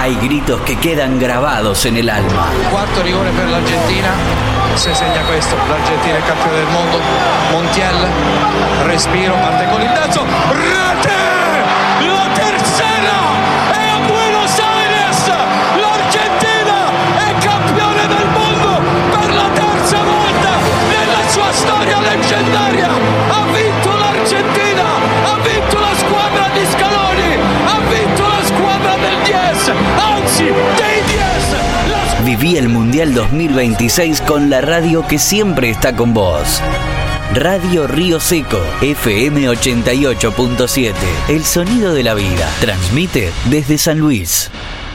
Hay gritos que quedan grabados en el alma. Cuarto rigore per l'Argentina. Se segna questo, l'Argentina è campione del mondo. Montiel, respiro, parte con il terzo. Rete! La tercera! E a Buenos Aires l'Argentina è campione del mondo per la terza volta nella sua storia leggendaria. Ha vinto l'Argentina, ha vinto la squadra di Scaloni, ha vinto la squadra del 10, anzi dei 10. Viví el Mundial 2026 con la radio que siempre está con vos. Radio Río Seco, FM 88.7, el sonido de la vida. Transmite desde San Luis.